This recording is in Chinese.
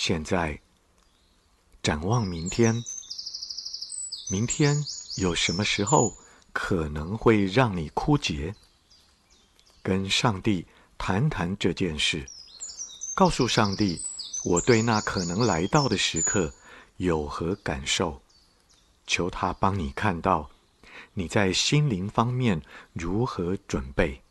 现在展望明天，明天有什么时候可能会让你枯竭？跟上帝谈谈这件事，告诉上帝，我对那可能来到的时刻有何感受，求他帮你看到你在心灵方面如何准备。